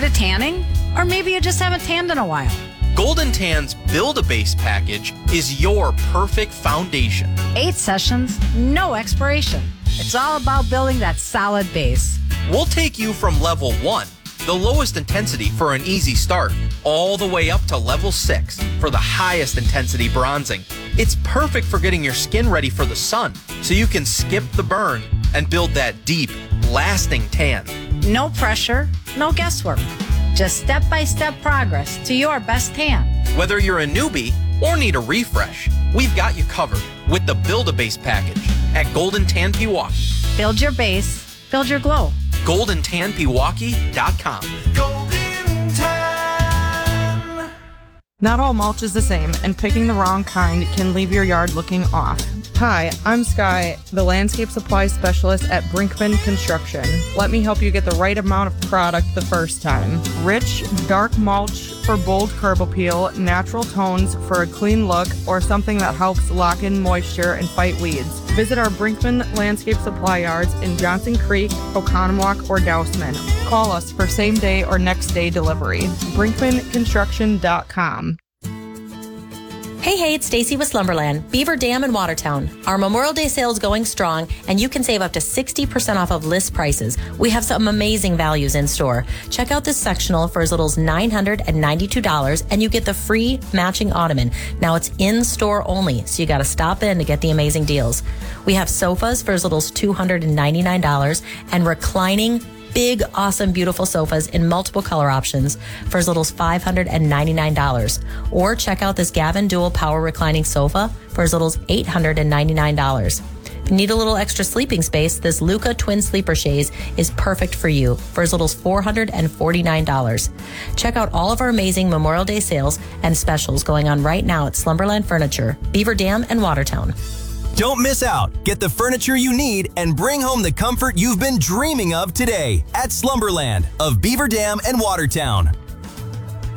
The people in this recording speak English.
into tanning? Or maybe you just haven't tanned in a while. Golden Tan's Build-A-Base package is your perfect foundation. 8 sessions, no expiration. It's all about building that solid base. We'll take you from level 1, the lowest intensity for an easy start, all the way up to level 6 for the highest intensity bronzing. It's perfect for getting your skin ready for the sun, so you can skip the burn and build that deep, lasting tan. No pressure, no guesswork. Just step-by-step progress to your best tan. Whether you're a newbie or need a refresh, we've got you covered with the Build-A-Base package at Golden Tan Pewaukee. Build your base, build your glow. GoldenTanPewaukee.com. Golden Tan. Not all mulch is the same, and picking the wrong kind can leave your yard looking off. Hi, I'm Sky, the landscape supply specialist at Brinkman Construction. Let me help you get the right amount of product the first time. Rich, dark mulch for bold curb appeal, natural tones for a clean look, or something that helps lock in moisture and fight weeds. Visit our Brinkman Landscape Supply Yards in Johnson Creek, Oconomowoc, or Dousman. Call us for same-day or next-day delivery. BrinkmanConstruction.com. Hey, it's Stacy with Slumberland, Beaver Dam in Watertown. Our Memorial Day sale is going strong, and you can save up to 60% off of list prices. We have some amazing values in store. Check out this sectional for as little as $992, and you get the free matching ottoman. Now it's in store only, so you got to stop in to get the amazing deals. We have sofas for as little as $299, and reclining big, awesome, beautiful sofas in multiple color options for as little as $599. Or check out this Gavin Dual Power Reclining Sofa for as little as $899. If you need a little extra sleeping space, this Luca Twin Sleeper Chaise is perfect for you for as little as $449. Check out all of our amazing Memorial Day sales and specials going on right now at Slumberland Furniture, Beaver Dam and Watertown. Don't miss out. Get the furniture you need and bring home the comfort you've been dreaming of today at Slumberland of Beaver Dam and Watertown.